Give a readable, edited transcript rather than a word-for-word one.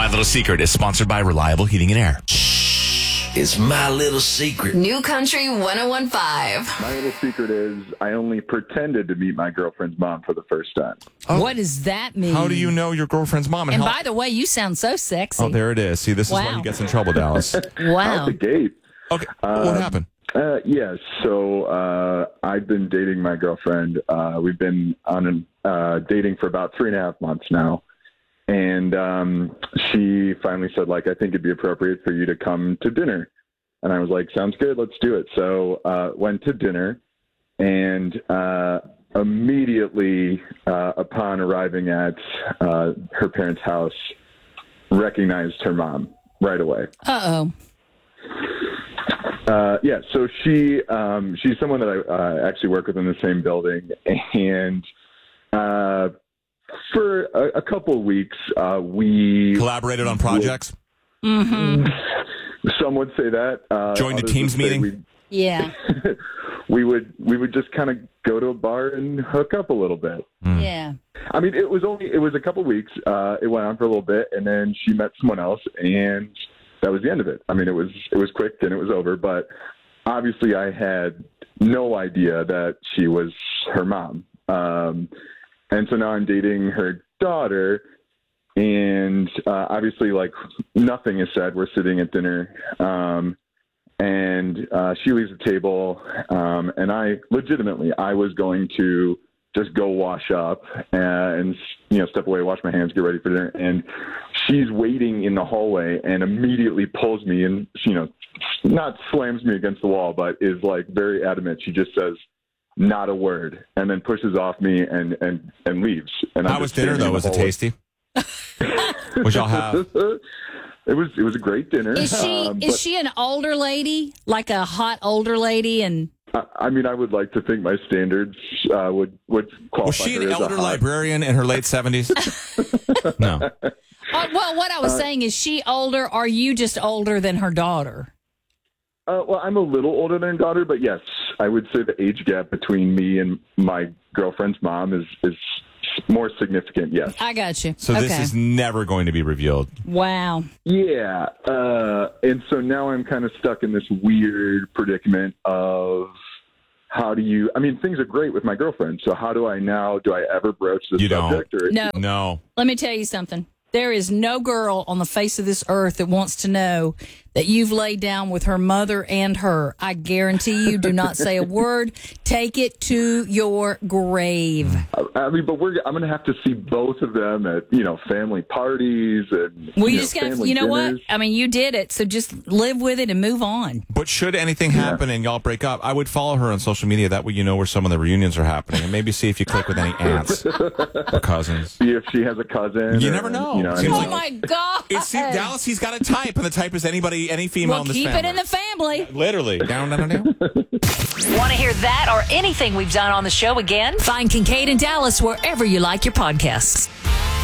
My Little Secret is sponsored by Reliable Heating and Air. It's my little secret. New Country 101.5. My little secret is I only pretended to meet my girlfriend's mom for the first time. Oh. What does that mean? How do you know your girlfriend's mom? And by the way, you sound so sexy. Oh, there it is. See, this is why he gets in trouble, Dallas. Wow. Out the gate. Okay, what happened? So I've been dating my girlfriend. We've been on dating for about 3.5 months now. And she finally said, like, I think it'd be appropriate for you to come to dinner. And I was like, sounds good, let's do it. So went to dinner, and immediately upon arriving at her parents' house, recognized her mom right away. Uh-oh. So she's someone that I actually work with in the same building. And for a couple of weeks, we collaborated on projects. Mm-hmm. Some would say that. Joined a teams meeting. Yeah. we would just kind of go to a bar and hook up a little bit. Yeah. I mean, it was a couple of weeks. It went on for a little bit, and then she met someone else, and that was the end of it. I mean, it was quick and it was over. But obviously, I had no idea that she was her mom. And so now I'm dating her daughter, and obviously, like, nothing is said. We're sitting at dinner, and she leaves the table, and I was going to just go wash up and step away, wash my hands, get ready for dinner, and she's waiting in the hallway and immediately pulls me and not slams me against the wall, but is like very adamant. She just says, not a word, and then pushes off me and leaves. And how was dinner, though? Was it tasty? Which I'll have. It was a great dinner. Is she an older lady, like a hot older lady? And I mean, I would like to think my standards would qualify. Was she an her as elder librarian in her late 70s? No. Well, what I was saying is, she older? Are you just older than her daughter? Well, I'm a little older than her daughter, but yes, I would say the age gap between me and my girlfriend's mom is more significant, yes. I got you. So this is never going to be revealed. Wow. Yeah. And so now I'm kind of stuck in this weird predicament of things are great with my girlfriend. So how do I ever broach this subject? No. Let me tell you something. There is no girl on the face of this earth that wants to know that you've laid down with her mother and her. I guarantee you, do not say a word. Take it to your grave. I mean, but I'm going to have to see both of them at, family parties and you just got to, what? I mean, you did it, so just live with it and move on. But should anything happen and y'all break up, I would follow her on social media. That way you know where some of the reunions are happening, and maybe see if you click with any aunts or cousins. See if she has a cousin. You never know. My God. See, Dallas, he's got a type, and the type is any female in this family. Keep it in the family. Literally. Down. Want to hear that or anything we've done on the show again? Find Kincaid and Dallas wherever you like your podcasts.